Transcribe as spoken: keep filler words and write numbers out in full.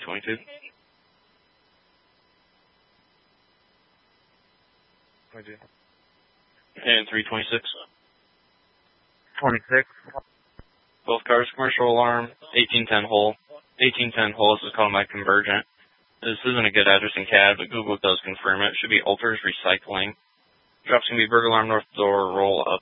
twenty-two. twenty-two. And three twenty-six. twenty-six. Both cars, commercial alarm, eighteen ten Hull. eighteen ten Hull, this is calling my Convergent. This isn't a good address in C A D, but Google does confirm it. It should be Alters Recycling. Drops going to be burglar alarm north door, roll